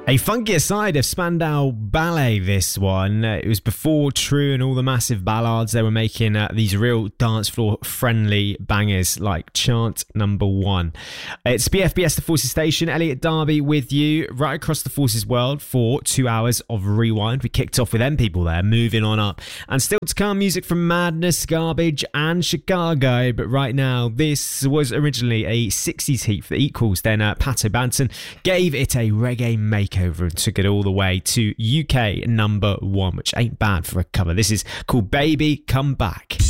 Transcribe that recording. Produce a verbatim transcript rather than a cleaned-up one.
A funkier side of Spandau Ballet, this one. Uh, it was before True and all the massive ballads. They were making uh, these real dance floor friendly bangers like Chant Number One. It's B F B S The Forces Station. Elliot Darby with you right across the Forces world for two hours of Rewind. We kicked off with them people there, moving on up. And still to come, music from Madness, Garbage and Chicago. But right now, this was originally a sixties heat for the Equals. Then uh, Pato Banton gave it a reggae makeover and took it all the way to U K number one, which ain't bad for a cover. This is called Baby Come Back.